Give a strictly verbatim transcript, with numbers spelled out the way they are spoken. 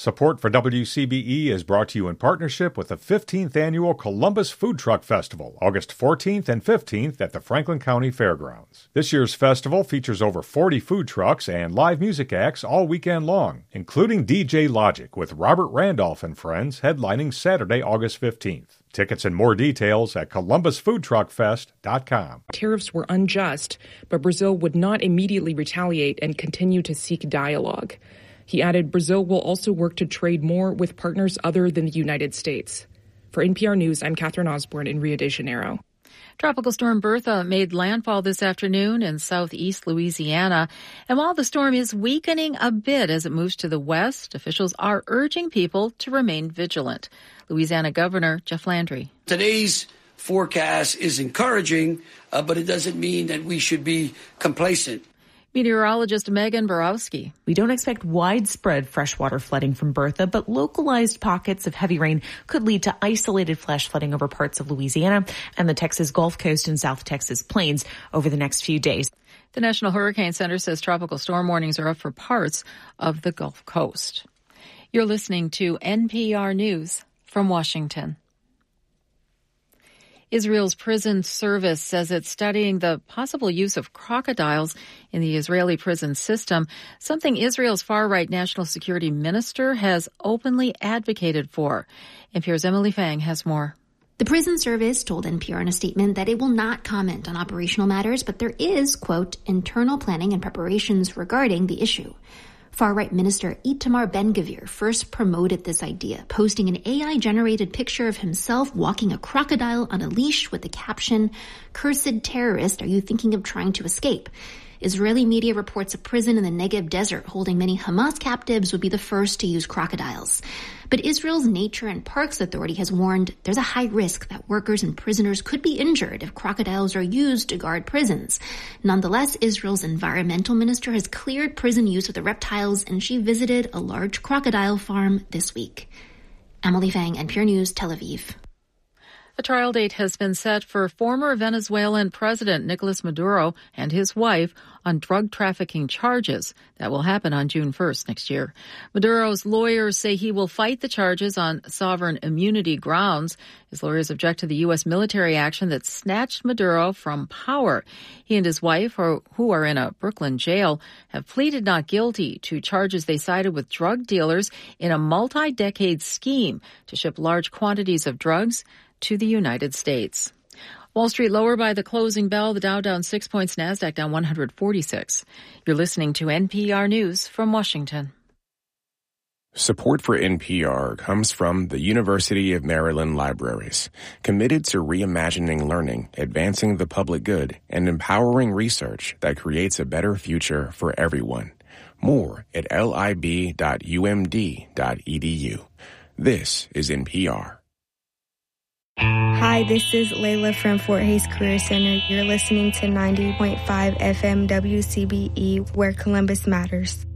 Support for W C B E is brought to you in partnership with the fifteenth Annual Columbus Food Truck Festival, August fourteenth and fifteenth at the Franklin County Fairgrounds. This year's festival features over forty food trucks and live music acts all weekend long, including D J Logic with Robert Randolph and Friends headlining Saturday, August fifteenth. Tickets and more details at columbus food truck fest dot com. Tariffs were unjust, but Brazil would not immediately retaliate and continue to seek dialogue. He added Brazil will also work to trade more with partners other than the United States. For N P R News, I'm Catherine Osborne in Rio de Janeiro. Tropical storm Bertha made landfall this afternoon in southeast Louisiana. And while the storm is weakening a bit as it moves to the west, officials are urging people to remain vigilant. Louisiana Governor Jeff Landry. Today's forecast is encouraging, uh, but it doesn't mean that we should be complacent. Meteorologist Megan Borowski. We don't expect widespread freshwater flooding from Bertha, but localized pockets of heavy rain could lead to isolated flash flooding over parts of Louisiana and the Texas Gulf Coast and South Texas plains over the next few days. The National Hurricane Center says tropical storm warnings are up for parts of the Gulf Coast. You're listening to N P R News from Washington. Israel's prison service says it's studying the possible use of crocodiles in the Israeli prison system, something Israel's far-right national security minister has openly advocated for. N P R's Emily Fang has more. The prison service told N P R in a statement that it will not comment on operational matters, but there is, quote, internal planning and preparations regarding the issue. Far-right Minister Itamar Ben-Gvir first promoted this idea, posting an A I-generated picture of himself walking a crocodile on a leash with the caption, "Cursed terrorist, are you thinking of trying to escape?" Israeli media reports a prison in the Negev desert holding many Hamas captives would be the first to use crocodiles. But Israel's Nature and Parks Authority has warned there's a high risk that workers and prisoners could be injured if crocodiles are used to guard prisons. Nonetheless, Israel's environmental minister has cleared prison use of the reptiles, and she visited a large crocodile farm this week. Emily Fang, N P R News, Tel Aviv. A trial date has been set for former Venezuelan President Nicolas Maduro and his wife on drug trafficking charges. That will happen on June first next year. Maduro's lawyers say he will fight the charges on sovereign immunity grounds. His lawyers object to the U S military action that snatched Maduro from power. He and his wife, who are in a Brooklyn jail, have pleaded not guilty to charges they sided with drug dealers in a multi-decade scheme to ship large quantities of drugs to the United States. Wall Street lower by the closing bell. The Dow down six points, NASDAQ down one hundred forty-six. You're listening to N P R News from Washington. Support for N P R comes from the University of Maryland Libraries, committed to reimagining learning, advancing the public good, and empowering research that creates a better future for everyone. More at lib dot u m d dot e d u. This is N P R. Hi, this is Layla from Fort Hays Career Center. You're listening to ninety point five F M W C B E, where Columbus matters.